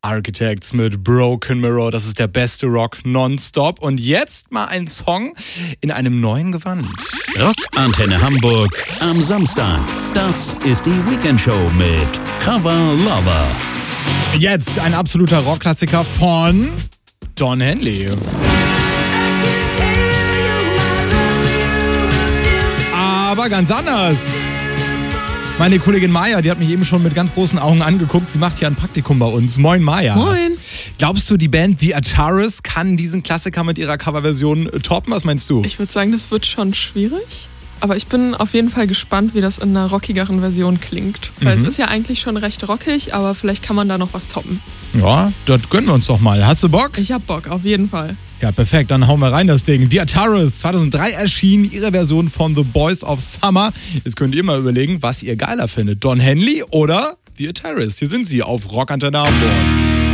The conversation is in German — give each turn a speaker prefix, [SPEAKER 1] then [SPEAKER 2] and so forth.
[SPEAKER 1] Architects mit Broken Mirror. Das ist der beste Rock nonstop. Und jetzt mal ein Song in einem neuen Gewand.
[SPEAKER 2] Rock Antenne Hamburg am Samstag. Das ist die Weekendshow mit Cover Lover.
[SPEAKER 1] Jetzt ein absoluter Rockklassiker von Don Henley. Aber ganz anders. Meine Kollegin Maya, die hat mich eben schon mit ganz großen Augen angeguckt. Sie macht hier ein Praktikum bei uns. Moin Maya.
[SPEAKER 3] Moin.
[SPEAKER 1] Glaubst du, die Band The Ataris kann diesen Klassiker mit ihrer Coverversion toppen? Was meinst du?
[SPEAKER 3] Ich würde sagen, das wird schon schwierig. Aber ich bin auf jeden Fall gespannt, wie das in einer rockigeren Version klingt. Weil es ist ja eigentlich schon recht rockig, aber vielleicht kann man da noch was toppen.
[SPEAKER 1] Ja, das gönnen wir uns doch mal. Hast du Bock?
[SPEAKER 3] Ich hab Bock, auf jeden Fall.
[SPEAKER 1] Ja, perfekt. Dann hauen wir rein das Ding. The Ataris, 2003 erschienen, ihre Version von The Boys of Summer. Jetzt könnt ihr mal überlegen, was ihr geiler findet. Don Henley oder The Ataris. Hier sind sie auf Rock Antenne Hamburg.